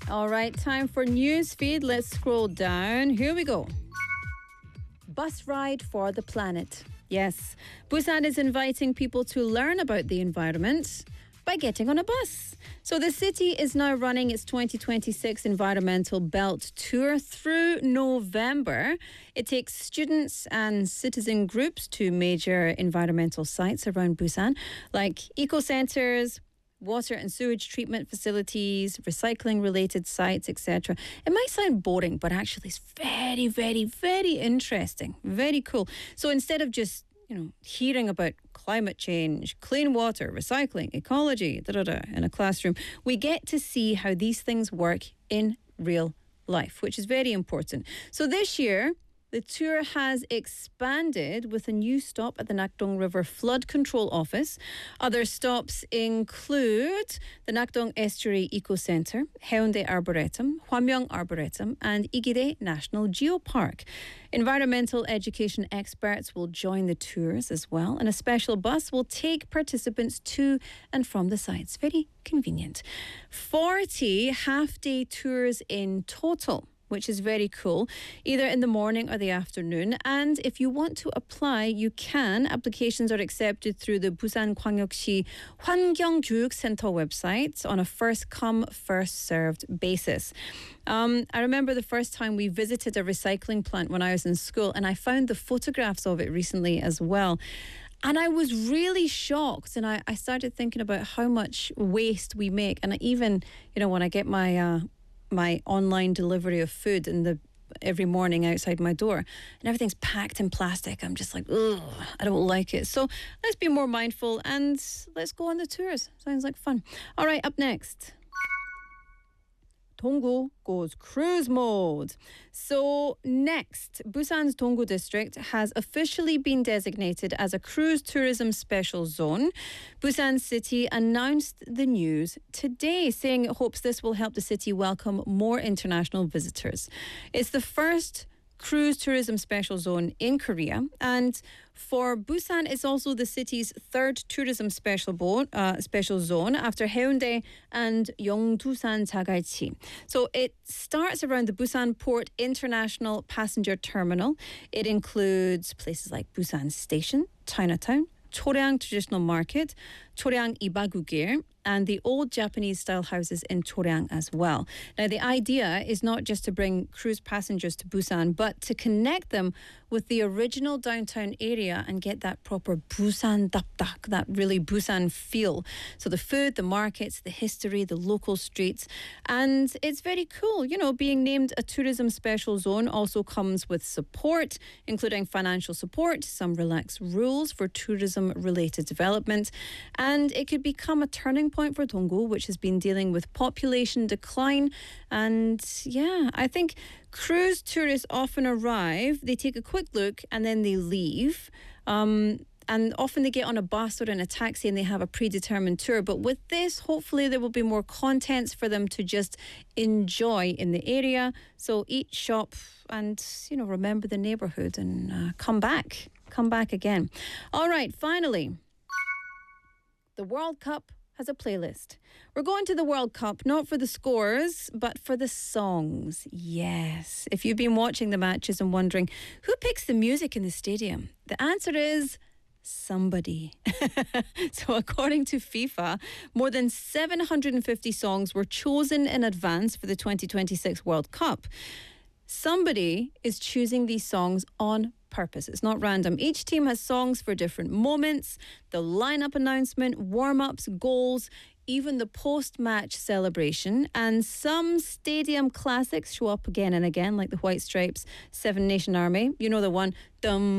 All right, time for newsfeed. Let's scroll down. Here we go. Bus ride for the planet. Yes, Busan is inviting people to learn about the environment by getting on a bus. So the city is now running its 2026 Environmental Belt Tour through November. It takes students and citizen groups to major environmental sites around Busan, like eco-centres, water and sewage treatment facilities, recycling-related sites, etc. It might sound boring, but actually it's very, very, very interesting. Very cool. So instead of just hearing about climate change, clean water, recycling, ecology, in a classroom, we get to see how these things work in real life, which is very important. So this year, the tour has expanded with a new stop at the Nakdong River Flood Control Office. Other stops include the Nakdong Estuary Eco Centre, Haeundae Arboretum, Hwamyeong Arboretum, and Igide National Geopark. Environmental education experts will join the tours as well, and a special bus will take participants to and from the sites. Very convenient. 40 half-day tours in total, which is very cool, either in the morning or the afternoon. And if you want to apply, you can. Applications are accepted through the Busan Gwangyok시 환경교육센터 website on a first-come, first-served basis. I remember the first time we visited a recycling plant when I was in school, and I found the photographs of it recently as well. And I was really shocked, and I started thinking about how much waste we make. And even, when I get my online delivery of food every morning outside my door, and everything's packed in plastic, I'm just like, ugh, I don't like it. So let's be more mindful and let's go on the tours. Sounds like fun. All right, up next. Donggu goes cruise mode. So next, Busan's Donggu district has officially been designated as a cruise tourism special zone. Busan City announced the news today, saying it hopes this will help the city welcome more international visitors. It's the first cruise tourism special zone in Korea, and for Busan, it's also the city's third tourism special zone after Haeundae and Yeongdusan Jagalchi. So it starts around the Busan Port International Passenger Terminal. It includes places like Busan Station, Chinatown, Choryang Traditional Market, Choryang Ibagugir, and the old Japanese-style houses in Choryang as well. Now, the idea is not just to bring cruise passengers to Busan, but to connect them with the original downtown area and get that proper Busan dapdak, that really Busan feel. So the food, the markets, the history, the local streets. And it's very cool. Being named a tourism special zone also comes with support, including financial support, some relaxed rules for tourism-related development. And it could become a turning point for Donggu, which has been dealing with population decline. And yeah, I think cruise tourists often arrive, they take a quick look and then they leave. And often they get on a bus or in a taxi and they have a predetermined tour. But with this, hopefully there will be more contents for them to just enjoy in the area. So eat, shop and, remember the neighbourhood and come back again. All right, finally, the World Cup has a playlist. We're going to the World Cup, not for the scores, but for the songs. Yes. If you've been watching the matches and wondering, who picks the music in the stadium? The answer is somebody. So according to FIFA, more than 750 songs were chosen in advance for the 2026 World Cup. Somebody is choosing these songs on purpose. It's not random. Each team has songs for different moments, the lineup announcement, warm-ups, goals, even the post-match celebration. And some stadium classics show up again and again, like the White Stripes' Seven Nation Army. You know the one, dum